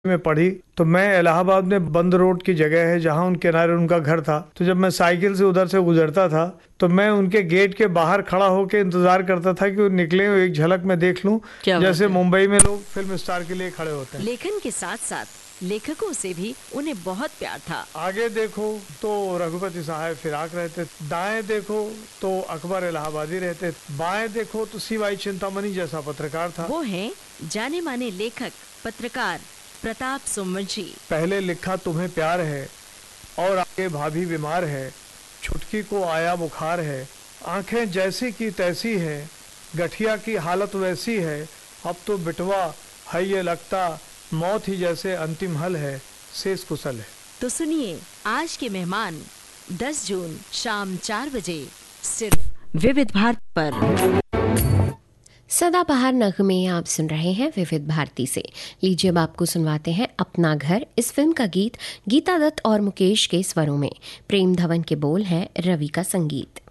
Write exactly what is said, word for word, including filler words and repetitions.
में पढ़ी। तो मैं इलाहाबाद में बंद रोड की जगह है जहां उन किनारे उनका घर था, तो जब मैं साइकिल से उधर से गुजरता था तो मैं उनके गेट के बाहर खड़ा होकर इंतजार करता था कि वो निकले, एक झलक में देख लूं, जैसे मुंबई में लोग फिल्म स्टार के लिए खड़े होते हैं। लेखन के साथ साथ लेखकों से भी उन्हें बहुत प्यार था। आगे देखो तो रघुपति साहब फिराक रहते, दाएं देखो तो अकबर इलाहाबादी रहते, बाएं देखो तो सीवाई चिंतामणि जैसा पत्रकार था। वो हैं जाने माने लेखक पत्रकार प्रताप सुमवंशी। पहले लिखा तुम्हें प्यार है और आगे भाभी बीमार है, छुटकी को आया बुखार है, आंखें जैसी की तैसी है, गठिया की हालत वैसी है, अब तो बिटवा है ये लगता, मौत ही जैसे अंतिम हल है, शेष कुशल है। तो सुनिए आज के मेहमान दस जून शाम चार बजे सिर्फ विविध भारती पर। सदाबहार नगमे आप सुन रहे हैं विविध भारती से। लीजिए अब आपको सुनवाते हैं अपना घर। इस फिल्म का गीत गीता दत्त और मुकेश के स्वरों में, प्रेम धवन के बोल हैं, रवि का संगीत।